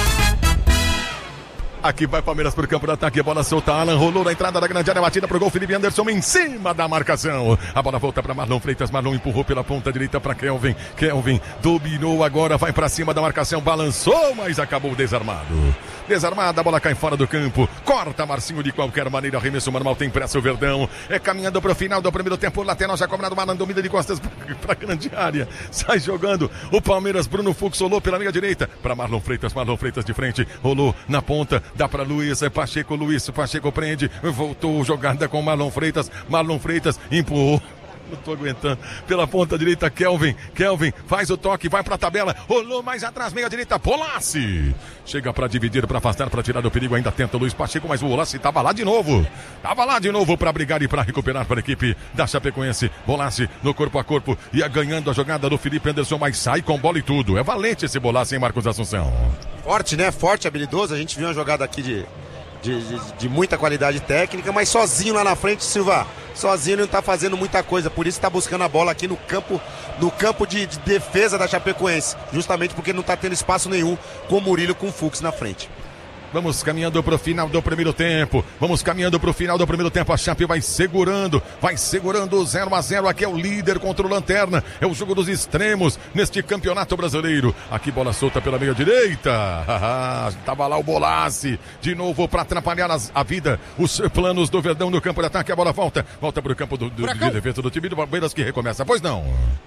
Speaker 1: Aqui vai Palmeiras pro campo de ataque, a bola solta, Alan rolou na entrada da grande área, batida pro gol, Felipe Anderson em cima da marcação. A bola volta para Marlon Freitas, Marlon empurrou pela ponta direita para Kelvin, Kelvin dominou agora, vai para cima da marcação, balançou, mas acabou desarmado. Desarmada, a bola cai fora do campo, corta Marcinho de qualquer maneira, arremesso manual, tem pressa o Verdão, é caminhando pro final do primeiro tempo, lateral já cobrado, Marlon domina de costas pra grande área, sai jogando, o Palmeiras, Bruno Fux rolou pela linha direita, para Marlon Freitas, Marlon Freitas de frente, rolou na ponta, dá para Luiz, Pacheco, Luiz, Pacheco prende, voltou jogada com Marlon Freitas, Marlon Freitas empurrou, não tô aguentando, pela ponta direita, Kelvin, Kelvin faz o toque, vai pra tabela, rolou mais atrás, meia direita, Polassi, chega pra dividir, pra afastar, pra tirar do perigo, ainda tenta o Luiz Pacheco, mas o Polassi tava lá de novo, tava lá de novo pra brigar e pra recuperar para a equipe da Chapecoense, Polassi no corpo a corpo, ia ganhando a jogada do Felipe Anderson, mas sai com bola e tudo, é valente esse Polassi, hein, Marcos Assunção?
Speaker 4: Forte, né? Forte, habilidoso. A gente viu uma jogada aqui de, de, de, de muita qualidade técnica, mas sozinho lá na frente, Silva. Sozinho ele não tá fazendo muita coisa. Por isso tá buscando a bola aqui no campo, no campo de, de defesa da Chapecoense. Justamente porque não tá tendo espaço nenhum com o Murilo, com o Fux na frente.
Speaker 1: Vamos caminhando pro final do primeiro tempo. Vamos caminhando pro final do primeiro tempo. A Chape vai segurando, vai segurando zero a zero. Aqui é o líder contra o Lanterna. É o jogo dos extremos neste campeonato brasileiro. Aqui bola solta pela meia direita. Tava lá o Bolassi. De novo para atrapalhar as, a vida. Os planos do Verdão no campo de ataque. A bola volta. Volta pro campo do, do, de defesa do time do Palmeiras que recomeça. Pois não.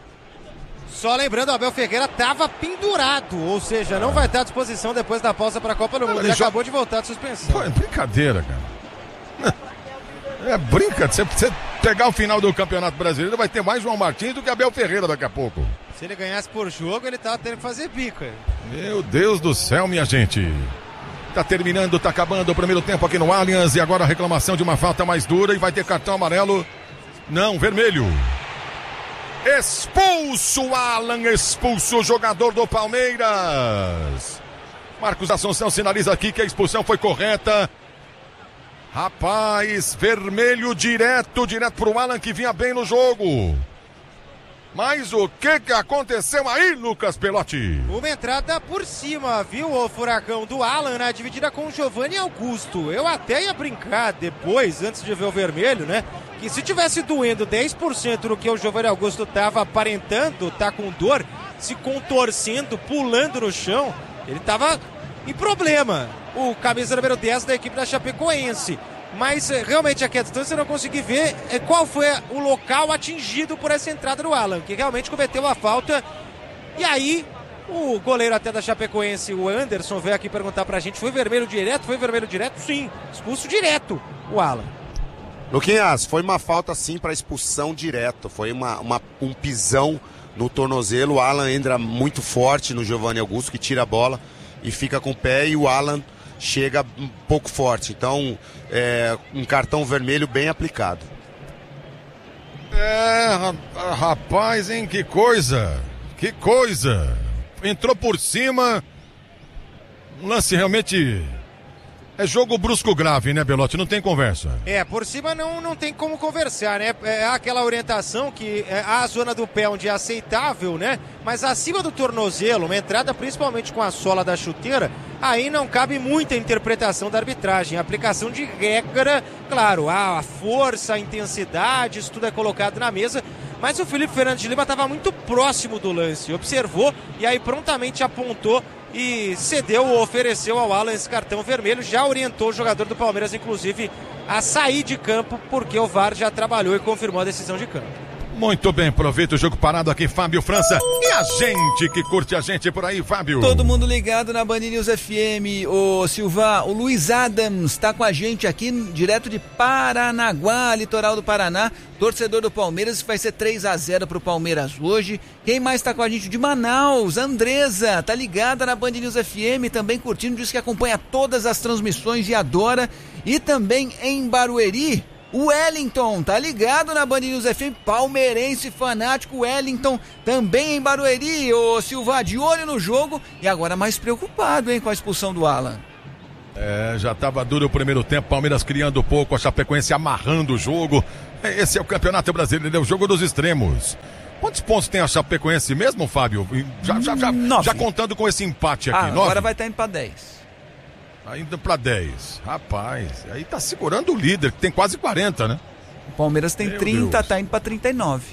Speaker 2: Só lembrando, o Abel Ferreira estava pendurado, ou seja, não vai estar à disposição depois da pausa para a Copa do Mundo. Ele, Ele acabou de voltar de suspensão.
Speaker 1: Pô, é brincadeira, cara. É brincadeira. Se você pegar o final do Campeonato Brasileiro, vai ter mais João Martins do que Abel Ferreira daqui a pouco.
Speaker 2: Se ele ganhasse por jogo, ele tava tendo que fazer bico.
Speaker 1: Meu Deus do céu, minha gente. Tá terminando, tá acabando o primeiro tempo aqui no Allianz e agora a reclamação de uma falta mais dura e vai ter cartão amarelo. Não, vermelho. Expulso Alan, expulso o jogador do Palmeiras. Marcos Assunção sinaliza aqui que a expulsão foi correta. Rapaz, vermelho direto, direto pro Alan que vinha bem no jogo. Mas o que que aconteceu aí, Lucas Pelotti?
Speaker 2: Uma entrada por cima, viu, o furacão do Alan na dividida com o Giovanni Augusto. Eu até ia brincar depois, antes de ver o vermelho, né? Que se tivesse doendo dez por cento do que o Giovanni Augusto estava aparentando, tá com dor, se contorcendo, pulando no chão, ele tava em problema. O camisa número dez da equipe da Chapecoense. Mas realmente aqui à distância eu não consegui ver qual foi o local atingido por essa entrada do Alan, que realmente cometeu a falta. E aí, o goleiro até da Chapecoense, o Anderson, veio aqui perguntar pra gente, foi vermelho direto? Foi vermelho direto? Sim, expulso direto o Alan.
Speaker 4: Luquinhas, foi uma falta sim para expulsão direto, foi uma, uma, um pisão no tornozelo. O Alan entra muito forte no Giovanni Augusto, que tira a bola e fica com o pé, e o Alan chega um pouco forte, então é um cartão vermelho bem aplicado.
Speaker 1: É, rapaz, hein, que coisa, que coisa, entrou por cima, um lance realmente, é jogo brusco grave, né, Belotti, não tem conversa.
Speaker 2: É, por cima não, não tem como conversar, né, é aquela orientação que é a zona do pé onde é aceitável, né, mas acima do tornozelo, uma entrada principalmente com a sola da chuteira, aí não cabe muita interpretação da arbitragem, a aplicação de regra, claro, a força, a intensidade, isso tudo é colocado na mesa, mas o Felipe Fernandes de Lima estava muito próximo do lance, observou e aí prontamente apontou e cedeu ou ofereceu ao Alan esse cartão vermelho, já orientou o jogador do Palmeiras, inclusive, a sair de campo, porque o V A R já trabalhou e confirmou a decisão de campo.
Speaker 1: Muito bem, aproveita o jogo parado aqui, Fábio França. E a gente que curte a gente por aí, Fábio.
Speaker 5: Todo mundo ligado na Band News F M. Ô Silva, o Luiz Adams tá com a gente aqui, direto de Paranaguá, litoral do Paraná. Torcedor do Palmeiras, vai ser três a zero pro Palmeiras hoje. Quem mais tá com a gente? De Manaus, Andresa, tá ligada na Band News F M, também curtindo, diz que acompanha todas as transmissões e adora. E também em Barueri, o Wellington, tá ligado na Band News F M, palmeirense fanático Wellington, também em Barueri. O Silva de olho no jogo e agora mais preocupado, hein, com a expulsão do Alan.
Speaker 1: É, já estava duro o primeiro tempo, Palmeiras criando pouco, a Chapecoense amarrando o jogo. Esse é o Campeonato Brasileiro, é o jogo dos extremos. Quantos pontos tem a Chapecoense mesmo, Fábio? Já, já, já, já contando com esse empate aqui.
Speaker 5: Ah, agora nove? Vai estar indo para dez.
Speaker 1: Ainda para dez. Rapaz, aí tá segurando o líder, que tem quase quarenta, né?
Speaker 5: O Palmeiras tem Meu trinta, Deus. Tá indo para trinta e nove.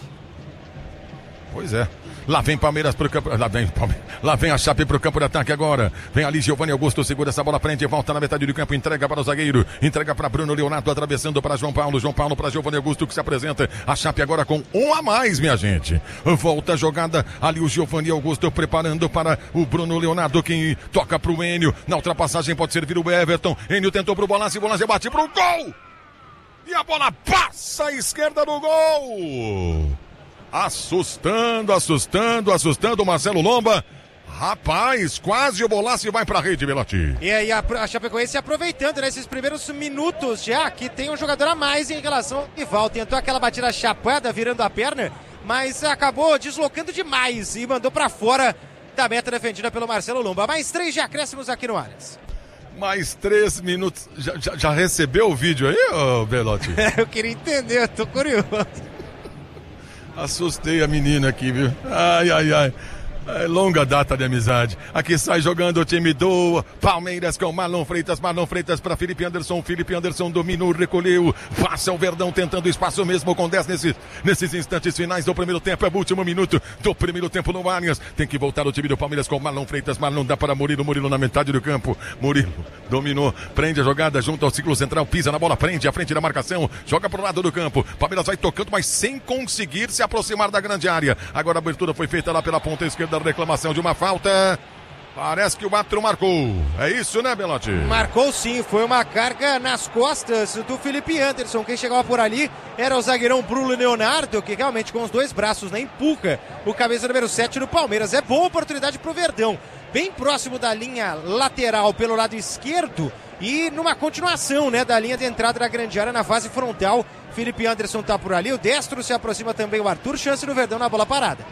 Speaker 1: Pois é. Lá vem Palmeiras pro campo. Lá vem, lá vem a Chape pro campo de ataque agora. Vem ali Giovanni Augusto, segura essa bola, prende, volta na metade do campo, entrega para o zagueiro, entrega para Bruno Leonardo, atravessando para João Paulo. João Paulo para Giovanni Augusto, que se apresenta. A Chape agora com um a mais, minha gente. Volta a jogada. Ali o Giovanni Augusto preparando para o Bruno Leonardo, que toca pro Enio. Na ultrapassagem pode servir o Everton. Enio tentou pro Bolassi, Bolassi bate pro gol! E a bola passa à esquerda do gol! Assustando, assustando, assustando o Marcelo Lomba. Rapaz, quase o Bolassi vai pra rede, Belotti.
Speaker 2: E aí a, a Chapecoense aproveitando nesses primeiros minutos já que tem um jogador a mais em relação ao rival. Tentou aquela batida chapada virando a perna, mas acabou deslocando demais e mandou pra fora da meta defendida pelo Marcelo Lomba. Mais três de acréscimos aqui no Allianz.
Speaker 1: Mais três minutos. Já, já, já recebeu o vídeo aí, ô Belotti?
Speaker 2: Eu queria entender, eu tô curioso.
Speaker 1: Assustei a menina aqui, viu? Ai, ai, ai. É longa data de amizade. Aqui sai jogando o time do Palmeiras com Marlon Freitas. Marlon Freitas para Felipe Anderson. Felipe Anderson dominou, recolheu. Passa o Verdão tentando espaço mesmo com dez nesses, nesses instantes finais do primeiro tempo. É o último minuto do primeiro tempo no Allianz. Tem que voltar o time do Palmeiras com Marlon Freitas. Marlon dá para Murilo. Murilo na metade do campo. Murilo dominou. Prende a jogada junto ao ciclo central. Pisa na bola. Prende à frente da marcação. Joga para o lado do campo. Palmeiras vai tocando, mas sem conseguir se aproximar da grande área. Agora a abertura foi feita lá pela ponta esquerda. Reclamação de uma falta. Parece que o árbitro marcou. É isso, né, Belotti?
Speaker 2: Marcou sim, foi uma carga nas costas do Felipe Anderson. Quem chegava por ali era o zagueirão Bruno Leonardo, que realmente com os dois braços, né, empurra o cabeça número sete do Palmeiras. É boa oportunidade pro Verdão, bem próximo da linha lateral pelo lado esquerdo e numa continuação, né, da linha de entrada da grande área na fase frontal. Felipe Anderson tá por ali, o destro se aproxima também o Arthur, chance do Verdão na bola parada.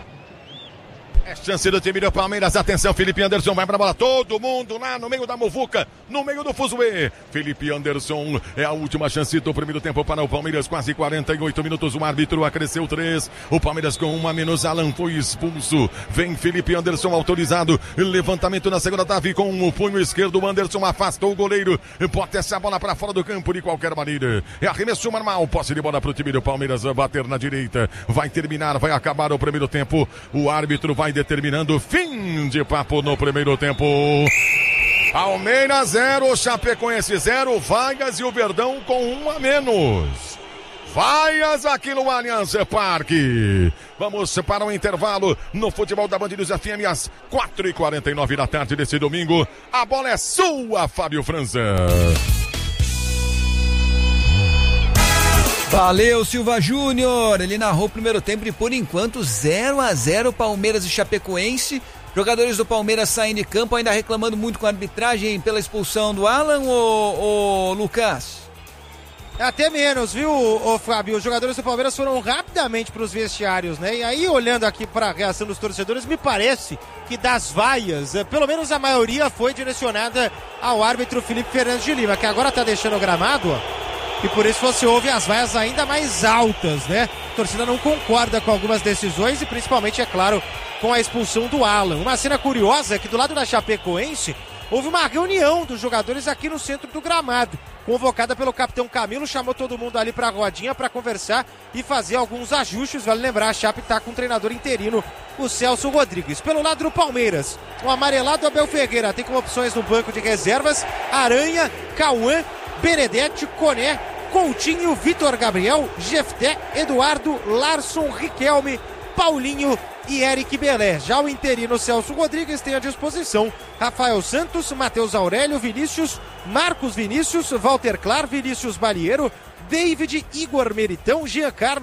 Speaker 1: É chance do time do Palmeiras, atenção, Felipe Anderson vai pra bola, todo mundo lá no meio da muvuca, no meio do fuzuê. Felipe Anderson é a última chance do primeiro tempo para o Palmeiras, quase quarenta e oito minutos, o árbitro acresceu três, o Palmeiras com uma menos, Alan foi expulso, vem Felipe Anderson autorizado, levantamento na segunda trave com o punho esquerdo, o Anderson afastou o goleiro, bota essa bola para fora do campo de qualquer maneira, é arremesso normal, posse de bola pro time do Palmeiras, bater na direita, vai terminar, vai acabar o primeiro tempo, o árbitro vai determinando fim de papo no primeiro tempo. Palmeiras zero, Chapecoense zero, Vaias e o Verdão com um a menos. Vaias aqui no Allianz Parque. Vamos para o intervalo no futebol da Band News F M às quatro e quarenta e nove da tarde desse domingo. A bola é sua, Fábio França.
Speaker 5: Valeu, Silva Júnior. Ele narrou o primeiro tempo e por enquanto zero a zero Palmeiras e Chapecoense. Jogadores do Palmeiras saem de campo ainda reclamando muito com a arbitragem pela expulsão do Alan, ou Lucas?
Speaker 2: Até menos, viu, ô, Fábio? Os jogadores do Palmeiras foram rapidamente para os vestiários, né? E aí, olhando aqui para a reação dos torcedores, me parece que das vaias, pelo menos a maioria foi direcionada ao árbitro Felipe Fernandes de Lima, que agora tá deixando o gramado, ó. E por isso você ouve as vaias ainda mais altas, né? A torcida não concorda com algumas decisões e principalmente, é claro, com a expulsão do Alan. Uma cena curiosa é que do lado da Chapecoense houve uma reunião dos jogadores aqui no centro do gramado, convocada pelo capitão Camilo, chamou todo mundo ali pra rodinha para conversar e fazer alguns ajustes. Vale lembrar, a Chape tá com um treinador interino, o Celso Rodrigues. Pelo lado do Palmeiras, o amarelado Abel Ferreira tem como opções no banco de reservas Aranha, Cauã, Benedetti, Coné, Coutinho, Vitor Gabriel, Jefté, Eduardo, Larson, Riquelme, Paulinho e Eric Belé. Já o interino Celso Rodrigues tem à disposição Rafael Santos, Matheus Aurélio, Vinícius, Marcos Vinícius, Walter Clar, Vinícius Balieiro, David, Igor Meritão, Jean Carlos,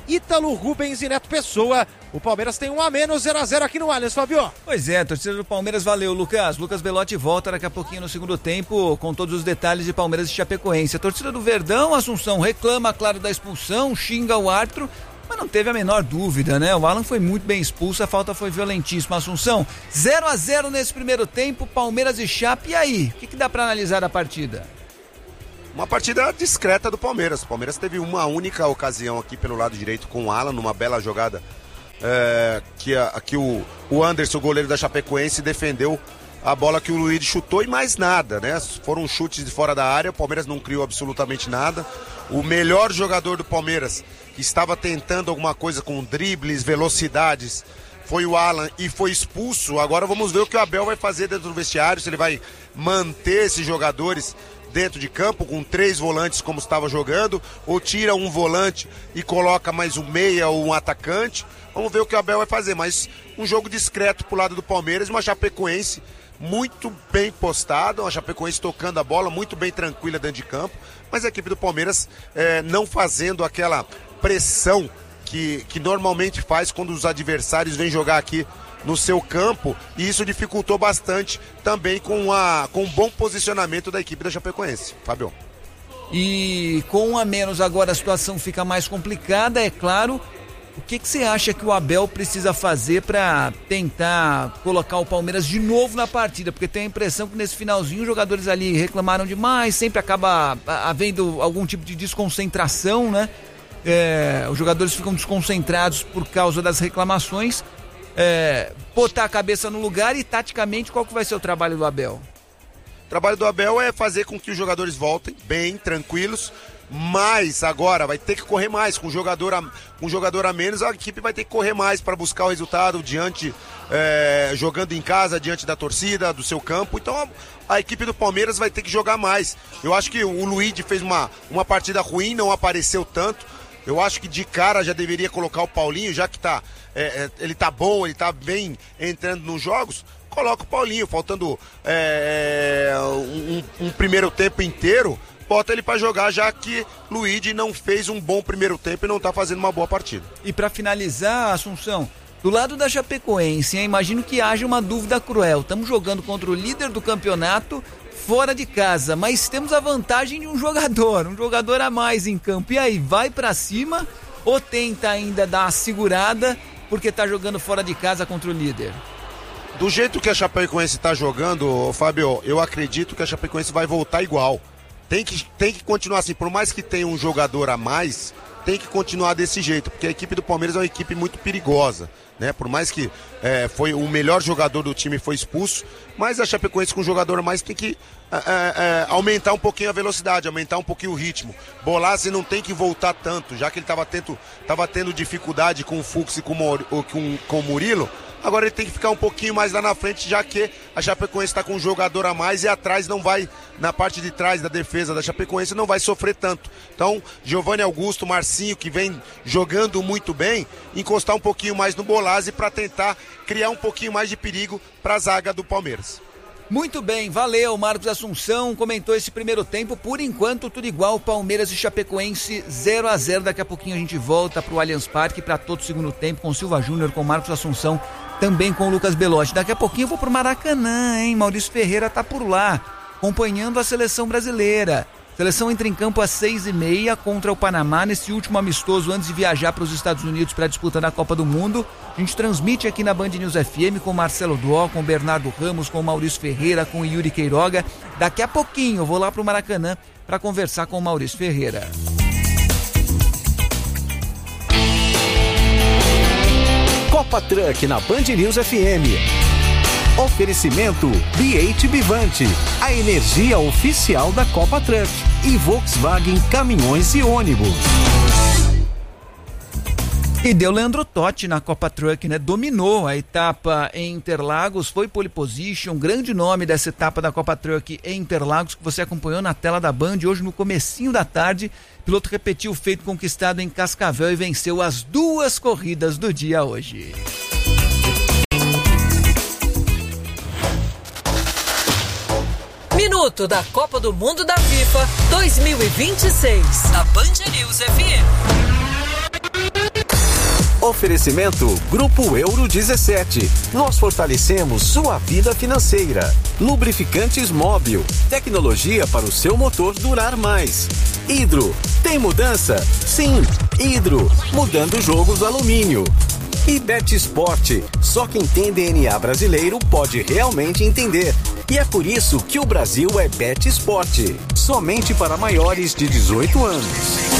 Speaker 2: Ítalo, Rubens e Neto Pessoa. O Palmeiras tem um a menos, zero a zero aqui no Allianz, Fabio.
Speaker 5: Pois é, torcida do Palmeiras, valeu, Lucas. Lucas Belotti volta daqui a pouquinho no segundo tempo com todos os detalhes de Palmeiras e Chapecoense. A torcida do Verdão, Assunção, reclama, claro, da expulsão, xinga o árbitro, mas não teve a menor dúvida, né? O Alan foi muito bem expulso, a falta foi violentíssima. Assunção, zero a zero nesse primeiro tempo, Palmeiras e Chape. E aí, o que, que dá pra analisar da partida?
Speaker 4: Uma partida discreta do Palmeiras. O Palmeiras teve uma única ocasião aqui pelo lado direito com o Alan, numa bela jogada é, que, a, que o, o Anderson, o goleiro da Chapecoense, defendeu a bola que o Luiz chutou e mais nada, né? Foram chutes de fora da área, o Palmeiras não criou absolutamente nada. O melhor jogador do Palmeiras, que estava tentando alguma coisa com dribles, velocidades, foi o Alan e foi expulso. Agora vamos ver o que o Abel vai fazer dentro do vestiário, se ele vai manter esses jogadores dentro de campo, com três volantes como estava jogando, ou tira um volante e coloca mais um meia ou um atacante. Vamos ver o que o Abel vai fazer, mas um jogo discreto pro lado do Palmeiras, uma Chapecoense muito bem postada, uma Chapecoense tocando a bola, muito bem tranquila dentro de campo, mas a equipe do Palmeiras é, não fazendo aquela pressão que, que normalmente faz quando os adversários vêm jogar aqui no seu campo, e isso dificultou bastante também com, a, com um bom posicionamento da equipe da Chapecoense. Fábio.
Speaker 5: E com um a menos agora a situação fica mais complicada, é claro. O que, que você acha que o Abel precisa fazer para tentar colocar o Palmeiras de novo na partida? Porque tem a impressão que nesse finalzinho os jogadores ali reclamaram demais, sempre acaba havendo algum tipo de desconcentração, né? É, os jogadores ficam desconcentrados por causa das reclamações. É, botar a cabeça no lugar e taticamente qual que vai ser o trabalho do Abel?
Speaker 4: O trabalho do Abel é fazer com que os jogadores voltem bem, tranquilos, mas agora vai ter que correr mais, com jogador a, com jogador a menos a equipe vai ter que correr mais para buscar o resultado diante, é, jogando em casa, diante da torcida, do seu campo. Então a, a equipe do Palmeiras vai ter que jogar mais. Eu acho que o Luigi fez uma, uma partida ruim, não apareceu tanto. Eu acho que de cara já deveria colocar o Paulinho, já que tá, é, ele tá bom, ele tá bem entrando nos jogos, coloca o Paulinho, faltando é, um, um primeiro tempo inteiro, bota ele para jogar, já que Luigi não fez um bom primeiro tempo e não tá fazendo uma boa partida.
Speaker 5: E para finalizar, Assunção, do lado da Chapecoense, hein, imagino que haja uma dúvida cruel. Estamos jogando contra o líder do campeonato, fora de casa, mas temos a vantagem de um jogador, um jogador a mais em campo. E aí, vai pra cima ou tenta ainda dar uma segurada porque tá jogando fora de casa contra o líder?
Speaker 4: Do jeito que a Chapecoense tá jogando, Fábio, eu acredito que a Chapecoense vai voltar igual. Tem que, tem que continuar assim, por mais que tenha um jogador a mais, tem que continuar desse jeito, porque a equipe do Palmeiras é uma equipe muito perigosa, né? Por mais que é, foi o melhor jogador do time foi expulso, mas a Chapecoense com um jogador a mais tem que é, é, aumentar um pouquinho a velocidade, aumentar um pouquinho o ritmo. Bolassi não tem que voltar tanto, já que ele estava tendo, tava tendo dificuldade com o Fux e com, com, com o Murilo. Agora ele tem que ficar um pouquinho mais lá na frente, já que a Chapecoense está com um jogador a mais e atrás não vai, na parte de trás da defesa da Chapecoense, não vai sofrer tanto. Então, Giovanni Augusto, Marcinho, que vem jogando muito bem, encostar um pouquinho mais no Bolassi para tentar criar um pouquinho mais de perigo para a zaga do Palmeiras.
Speaker 5: Muito bem, valeu. Marcos Assunção comentou esse primeiro tempo. Por enquanto, tudo igual. Palmeiras e Chapecoense zero a zero. Daqui a pouquinho a gente volta para o Allianz Parque para todo o segundo tempo com Silva Júnior, com Marcos Assunção, também com o Lucas Belotti. Daqui a pouquinho eu vou pro Maracanã, hein? Maurício Ferreira tá por lá, acompanhando a seleção brasileira. Seleção entra em campo às seis e meia contra o Panamá, nesse último amistoso antes de viajar para os Estados Unidos para a disputa da Copa do Mundo. A gente transmite aqui na Band News F M com Marcelo Duó, com Bernardo Ramos, com Maurício Ferreira, com Yuri Queiroga. Daqui a pouquinho eu vou lá pro Maracanã para conversar com o Maurício Ferreira.
Speaker 6: Copa Truck na Band News F M. Oferecimento B oito Bivante, a energia oficial da Copa Truck, e Volkswagen Caminhões e Ônibus.
Speaker 5: E deu Leandro Totti na Copa Truck, né? Dominou a etapa em Interlagos, foi pole position, grande nome dessa etapa da Copa Truck em Interlagos, que você acompanhou na tela da Band hoje no comecinho da tarde. O piloto repetiu o feito conquistado em Cascavel e venceu as duas corridas do dia hoje.
Speaker 7: Minuto da Copa do Mundo da FIFA dois mil e vinte e seis. Na Band News F M.
Speaker 6: Oferecimento Grupo Euro dezessete. Nós fortalecemos sua vida financeira. Lubrificantes Móbil. Tecnologia para o seu motor durar mais. Hidro. Tem mudança? Sim. Hidro. Mudando jogos do alumínio. E Bet Sport. Só quem tem D N A brasileiro pode realmente entender. E é por isso que o Brasil é Bet Sport. Somente para maiores de dezoito anos.